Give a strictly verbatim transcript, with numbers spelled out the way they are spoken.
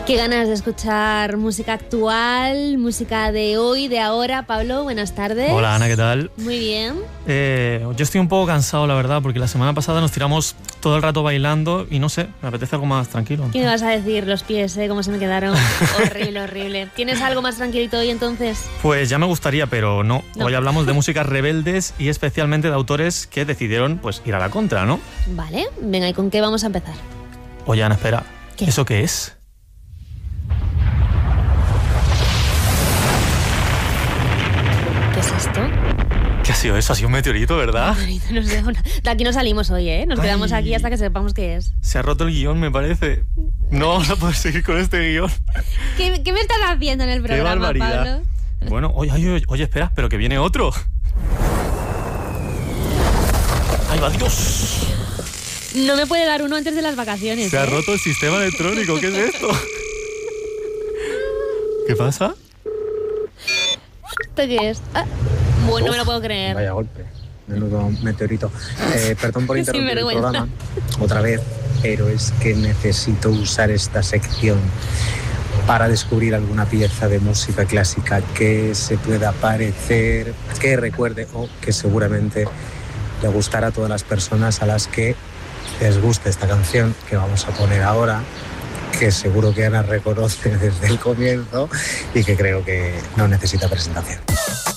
Qué ganas de escuchar música actual, música de hoy, de ahora. Pablo, buenas tardes. Hola Ana, ¿qué tal? Muy bien. Eh, yo estoy un poco cansado, la verdad, porque la semana pasada nos tiramos todo el rato bailando y no sé, me apetece algo más tranquilo. ¿Qué me vas a decir? Los pies, ¿eh? Cómo se me quedaron. Horrible, horrible. ¿Tienes algo más tranquilito hoy entonces? Pues ya me gustaría, pero no. No. Hoy hablamos de músicas rebeldes y especialmente de autores que decidieron pues ir a la contra, ¿no? Vale, venga, ¿y con qué vamos a empezar? Oye Ana, espera. ¿Qué? ¿Eso qué es? ¿Qué es esto? ¿Qué ha sido eso? Ha sido un meteorito, ¿verdad? No sé, una- de aquí no salimos hoy, ¿eh? Nos Ay. quedamos aquí hasta que sepamos qué es. Se ha roto el guión, me parece. No vamos a poder seguir con este guión. ¿Qué, qué me estás haciendo en el ¡Qué programa, barbaridad! Pablo? Bueno, oye, oye, oye, espera, pero que viene otro. ¡Ay, va Dios! No me puede dar uno antes de las vacaciones. Se ha ¿eh? roto el sistema electrónico, ¿qué es esto? ¿Qué pasa? ¿Esto qué es? Ah, bueno, no me lo puedo creer. Vaya golpe, menudo meteorito. Eh, perdón por Qué interrumpir el sinvergüenza. programa otra vez, pero es que necesito usar esta sección para descubrir alguna pieza de música clásica que se pueda parecer, que recuerde o que seguramente le gustará a todas las personas a las que les guste esta canción que vamos a poner ahora, que seguro que Ana reconoce desde el comienzo y que creo que no necesita presentación.